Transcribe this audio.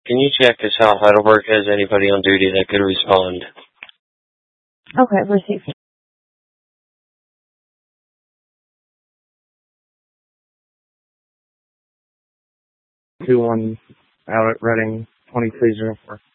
Can you check if South Heidelberg has anybody on duty that could respond? Okay, received. 2-1 out at Reading, 2304.